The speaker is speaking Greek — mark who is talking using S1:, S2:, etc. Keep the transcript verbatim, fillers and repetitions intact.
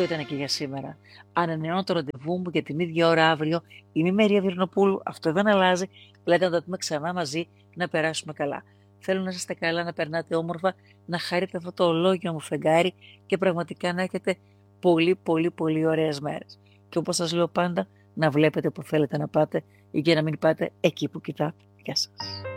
S1: Αυτό ήταν και για σήμερα. Ανανεώνω το ραντεβού μου για την ίδια ώρα αύριο. Είμαι η Μαρία Βυρνοπούλου. Αυτό δεν αλλάζει. Λέτε να τα πούμε ξανά μαζί, να περάσουμε καλά. Θέλω να είστε καλά, να περνάτε όμορφα, να χαρείτε αυτό το ολόγιο μου φεγγάρι και πραγματικά να έχετε πολύ πολύ πολύ ωραίες μέρες. Και όπως σας λέω πάντα, να βλέπετε που θέλετε να πάτε ή και να μην πάτε εκεί που κοιτάτε. Γεια σας.